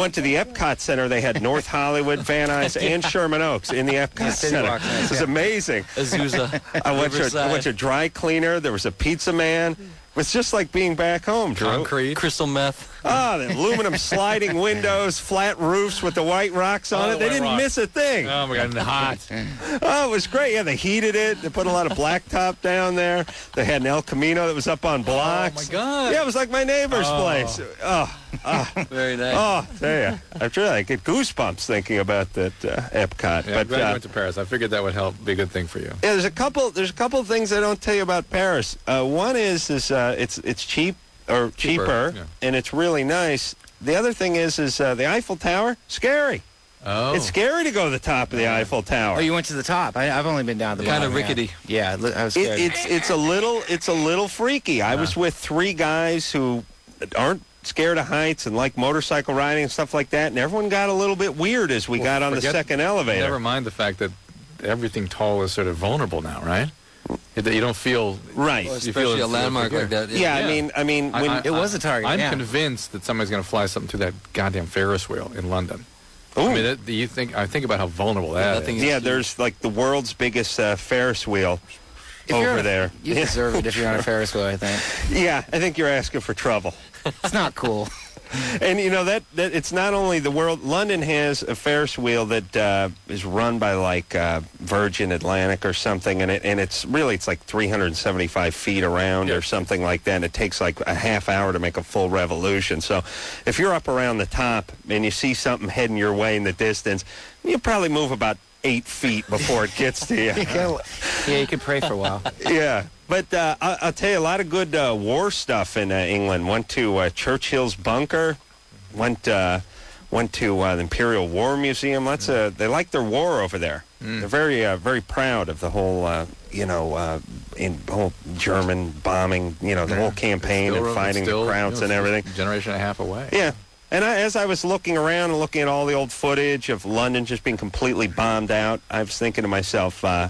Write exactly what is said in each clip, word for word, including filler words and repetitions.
went to the Epcot Center. They had North Hollywood, Van Nuys, and Sherman Oaks in the Epcot Center. It was amazing. Azusa. I went, to, I went to a dry cleaner. There was a pizza man. It was just like being back home, Drew. Concrete. Crystal meth. Oh, the aluminum sliding windows, flat roofs with the white rocks on oh, it. They didn't rock. miss a thing. Oh, my God, and hot. Oh, it was great. Yeah, they heated it. They put a lot of blacktop down there. They had an El Camino that was up on blocks. Oh, my God. Yeah, it was like my neighbor's oh. place. Oh, oh. Very nice. Oh, there you I really I get goosebumps thinking about that uh, Epcot. Yeah, but I'm glad uh, you went to Paris. I figured that would help be a good thing for you. yeah, there's a couple. There's a couple of things I don't tell you about Paris. Uh, one is is uh, it's it's cheap or cheaper, Cheaper, yeah. and it's really nice. The other thing is is uh, the Eiffel Tower. Scary. Oh. It's scary to go to the top of the Eiffel Tower. Oh, you went to the top. I, I've only been down at the Kind bottom. of rickety. Yeah, yeah I was It, scared. it's it's a little it's a little freaky. I was with three guys who aren't scared of heights and like motorcycle riding and stuff like that, and everyone got a little bit weird as we Well, got on the forget- second elevator. Never mind the fact that everything tall is sort of vulnerable now, right? That you don't feel Right. Well, You feel especially it- a landmark feel it like that. Yeah, I Yeah. mean, I mean, when, I- I- It was a target, I'm yeah. convinced that somebody's going to fly something through that goddamn Ferris wheel in London. Ooh. I mean, it, you think I think about how vulnerable that nothing is. is- yeah, there's like the world's biggest uh, Ferris wheel If you're over on a- there. You deserve it if you're on a Ferris wheel, I think. Yeah, I think you're asking for trouble. It's not cool. And you know that, that it's not only the world. London has a Ferris wheel that uh, is run by like uh, Virgin Atlantic or something, and it and it's really it's like three hundred seventy-five feet around Yeah. or something like that. And it takes like a half hour to make a full revolution. So if you're up around the top and you see something heading your way in the distance, you probably move about eight feet before it gets to you. Yeah, you could pray for a while. Yeah, but uh, I, I'll tell you, a lot of good uh, war stuff in uh, England. Went to uh, Churchill's bunker. Went uh, went to uh, the Imperial War Museum. Lots of they like their war over there. Mm. They're very uh, very proud of the whole uh, you know uh, in whole German bombing. You know the whole campaign Still- and fighting still, the Krauts you know, and everything. a generation and a half away. Yeah. And I, as I was looking around and looking at all the old footage of London just being completely bombed out, I was thinking to myself, uh,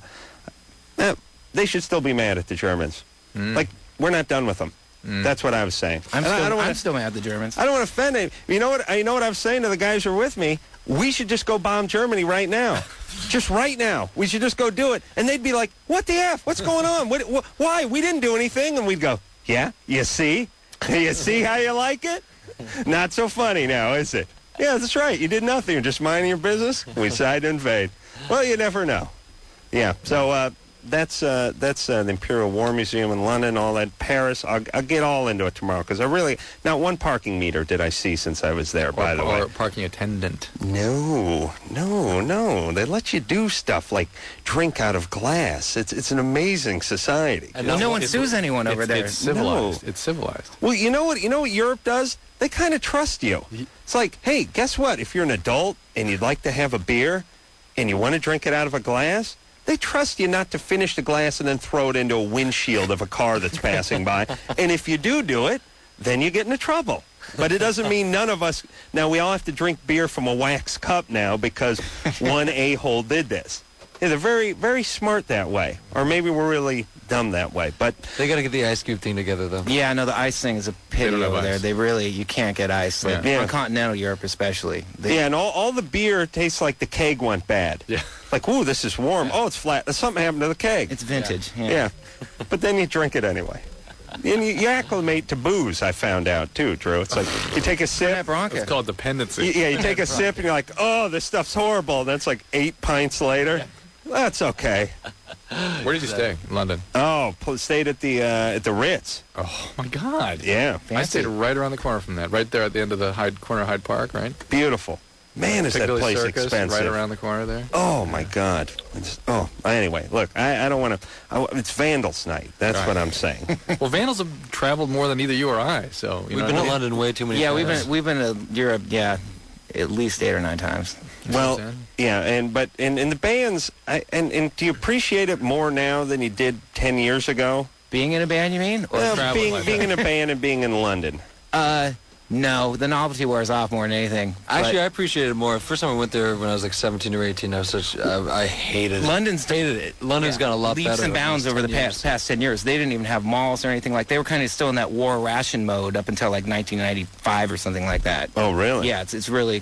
eh, they should still be mad at the Germans. Mm. Like, we're not done with them. Mm. That's what I was saying. I'm And I- still, I don't I'm wanna, still mad at the Germans. I don't want to offend any. You know what? You know what I was saying to the guys who are with me? We should just go bomb Germany right now. Just right now. We should just go do it. And they'd be like, what the F? What's going on? What, wh- why? We didn't do anything. And we'd go, yeah, you see? You see how you like it? Not so funny now, is it? Yeah, that's right. You did nothing. You're just minding your business. We decided to invade. Well, you never know. Yeah, so uh, that's uh, that's uh, the Imperial War Museum in London, all that. Paris. I'll, I'll get all into it tomorrow because I really... Not one parking meter did I see since I was there, by or, the way. or parking attendant. No, no, no. They let you do stuff like drink out of glass. It's it's an amazing society. And Well, no one It's- sues anyone over it's, there. It's civilized. No. It's civilized. Well, you know what? You know what Europe does? They kind of trust you. It's like, hey, guess what? If you're an adult and you'd like to have a beer, and you want to drink it out of a glass, they trust you not to finish the glass and then throw it into a windshield of a car that's passing by. And if you do do it, then you get into trouble. But it doesn't mean none of us... Now, we all have to drink beer from a wax cup now because one a-hole did this. Yeah, they're very, very smart that way. Or maybe we're really dumb that way. But They got to get the ice cube thing together, though. Yeah, I know the ice thing is a pity don't have over there. ice. They really, you can't get ice. Like, Yeah. for continental Europe especially. They, yeah, and all, all the beer tastes like the keg went bad. Yeah. Like, ooh, this is warm. Oh, it's flat. Something happened to the keg. It's vintage. Yeah. Yeah. But then you drink it anyway. And you, you acclimate to booze, I found out, too, Drew. It's like you take a sip. That Bronca. It's called dependency. y- Yeah, you take a sip and you're like, oh, this stuff's horrible. And that's like eight pints later. That's okay. Where did you stay? In London. Oh, pl- stayed at the uh, at the Ritz. Oh my God. Yeah. I stayed right around the corner from that. Right there at the end of the Hyde corner of Hyde Park, right? Beautiful. Man, is that Piccadilly place Circus, expensive. right around the corner there. Oh, my God. It's, oh, anyway, look, I, I don't want to... It's Vandals night. That's Right. what I'm saying. Well, Vandals have traveled more than either you or I, so you We've know been what I to mean? London way too many Yeah, times. we've been we've been to Europe. Yeah, at least eight or nine times. Well, Understand? yeah, and but in, in the bands, I, and, and do you appreciate it more now than you did ten years ago? Being in a band, you mean? Or Well, traveling being, like being that. in a band and being in London. uh, no, the novelty wears off more than anything. Actually, But I appreciated it more. First time I went there when I was like seventeen or eighteen, I was such... Uh, I hated it. London's hated it. London's yeah, got a lot leaps better. and bounds over the ten past past ten years. They didn't even have malls or anything like. They were kind of still in that war ration mode up until like nineteen ninety-five or something like that. Oh, really? Yeah, it's it's really